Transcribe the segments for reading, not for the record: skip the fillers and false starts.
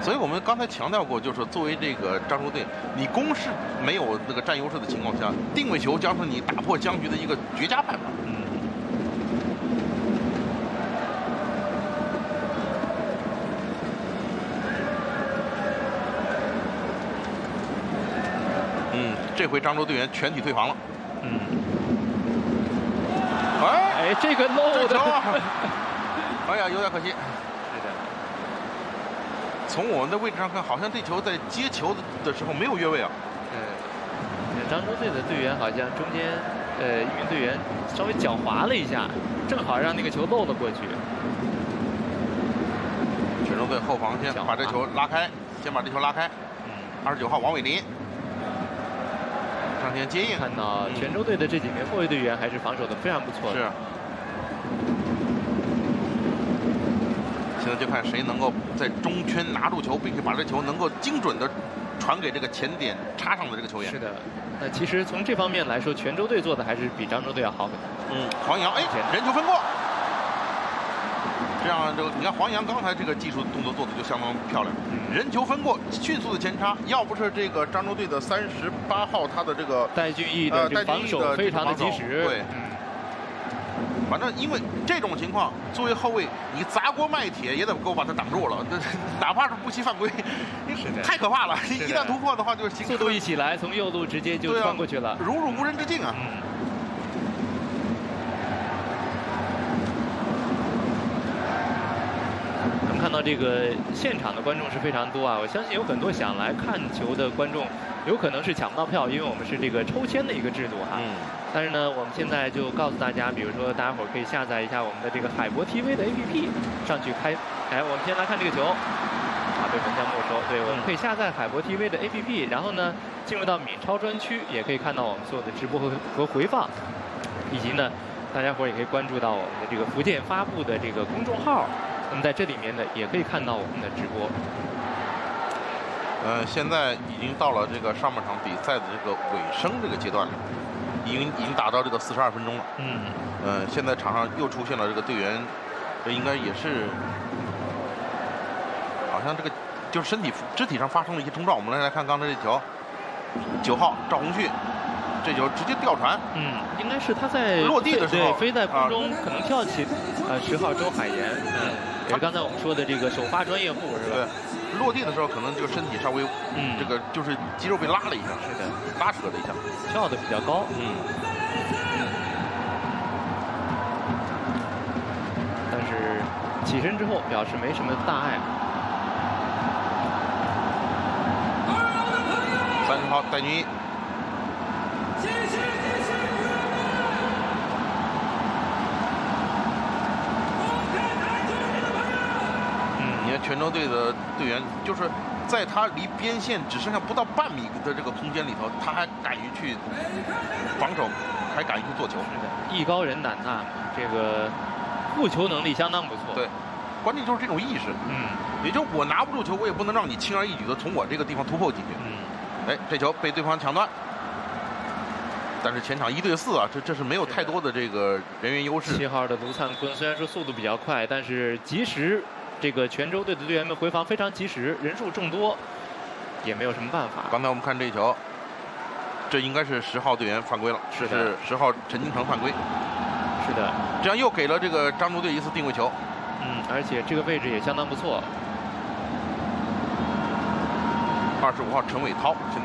所以我们刚才强调过，就是说作为这个漳州队，你攻势没有那个占优势的情况下，定位球将是你打破僵局的一个绝佳办法。这回漳州队员全体退防了。 哎，这个漏的， 哎呀，有点可惜。 是的。 从我们的位置上看，好像这球在接球的时候没有越位啊。 漳州队的队员好像中间一名队员稍微脚滑了一下，正好让那个球漏了过去。 泉州队后防线把这球拉开，先把这球拉开。29号王伟林。上前接应， 看到泉州队的这几名后卫队员还是防守的非常不错的。 是。现在就看谁能够在中圈拿住球，并且把这球能够精准的传给这个前点插上的这个球员。 是的。那其实从这方面来说，泉州队做的还是比漳州队要好很多。 黄洋，哎，人球分过。这样就你看黄洋刚才这个技术动作做的就相当漂亮，人球分过，迅速的前插，要不是这个漳州队的38号他的这个戴俊毅的防守非常的及时， 对，反正因为这种情况，作为后卫你砸锅卖铁也得给我把他挡住了，哪怕是不惜犯规，太可怕了，一旦突破的话就是速度一起来，从右路直接就穿过去了， 如入无人之境啊。 看到这个现场的观众是非常多啊，我相信有很多想来看球的观众，有可能是抢不到票，因为我们是这个抽签的一个制度哈。但是呢，我们现在就告诉大家，比如说大家伙可以下载一下我们的这个海博 TV 的 APP， 上去开。哎，我们先来看这个球，被门将没收。对，我们可以下载海博 TV 的 APP， 然后呢，进入到闽超专区，也可以看到我们所有的直播和回放，以及呢，大家伙也可以关注到我们的这个福建发布的这个公众号。那么在这里面呢，也可以看到我们的直播。 现在已经到了这个上半场比赛的这个尾声这个阶段了，已经打到这个42分钟了。现在场上又出现了这个队员，这应该也是，好像这个就是肢体上发生了一些冲撞。我们来看刚才这球，9号赵宏旭，这球直接吊传。 应该是他在落地的时候飞在空中，可能跳起。10号周海岩，也是刚才我们说的这个首发专业户是吧？ 对，落地的时候可能就身体稍微，这个就是肌肉被拉了一下， 是的， 拉扯了一下， 跳的比较高，但是起身之后表示没什么大碍。 30号戴军。泉州队的队员就是在他离边线只剩下不到半米的这个空间里头，他还敢于去防守，还敢于去做球。 是的，艺高人胆大嘛，这个护球能力相当不错。 对，关键就是这种意识。也就我拿不住球，我也不能让你轻而易举的从我这个地方突破进去。哎，这球被对方抢断，但是前场1对4啊，这是没有太多的这个人员优势。 7号的卢灿坤虽然说速度比较快，但是及时。这个泉州队的队员们回防非常及时，人数众多，也没有什么办法。 刚才我们看这一球，这应该是10号队员犯规了，是10号陈金城犯规。 是的， 这样又给了这个漳州队一次定位球。 而且这个位置也相当不错。 25号陈伟涛现在，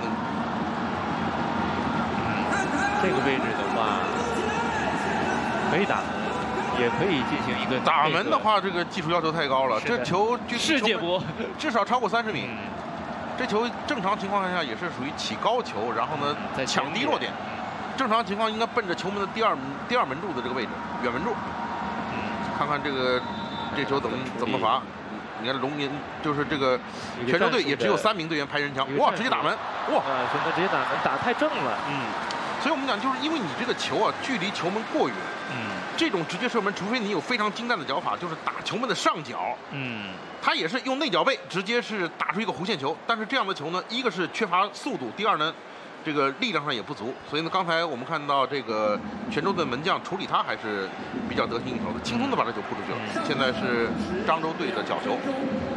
这个位置的话可以打。也可以进行一个打门的话，这个技术要求太高了。这球世界波， 至少超过30米。这球正常情况下也是属于起高球，然后呢抢低落点。正常情况应该奔着球门的第二门柱的这个位置，远门柱。看看这球怎么罚？你看龙岩就是这个泉州队也只有3名队员排人墙，哇，直接打门，哇！ 现在直接打门，打太正了。 所以我们讲，就是因为你这个球啊，距离球门过远。这种直接射门，除非你有非常精湛的脚法，就是打球门的上角。他也是用内脚背直接是打出一个弧线球，但是这样的球呢，一个是缺乏速度，第二呢，这个力量上也不足。所以呢，刚才我们看到这个泉州的门将处理他还是比较得心应手的，轻松的把这球扑出去了。现在是漳州队的角球。